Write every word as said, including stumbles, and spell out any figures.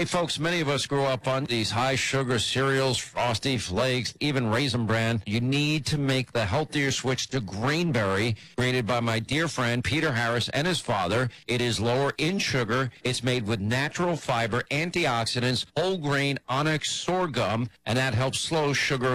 Hey, folks, many of us grew up on these high-sugar cereals, Frosty Flakes, even Raisin Bran. You need to make the healthier switch to Greenberry, created by my dear friend Peter Harris and his father. It is lower in sugar. It's made with natural fiber, antioxidants, whole grain onyx sorghum, and that helps slow sugar